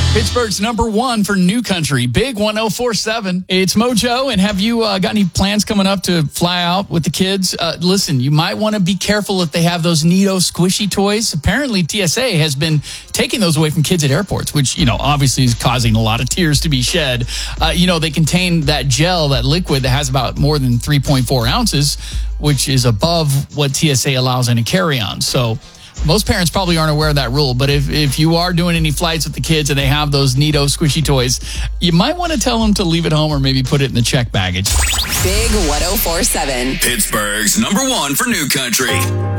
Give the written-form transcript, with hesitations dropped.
Pittsburgh's number one for New Country, Big 104.7. It's Mojo, and have you got any plans coming up to fly out with the kids? Listen, you might want to be careful if they have those neato squishy toys. Apparently, TSA has been taking those away from kids at airports, which, obviously is causing a lot of tears to be shed. They contain that gel, that liquid that has about more than 3.4 ounces, which is above what TSA allows in a carry-on. So most parents probably aren't aware of that rule, but if you are doing any flights with the kids and they have those neato squishy toys, you might want to tell them to leave it home or maybe put it in the checked baggage. Big 104.7. Pittsburgh's number one for New Country.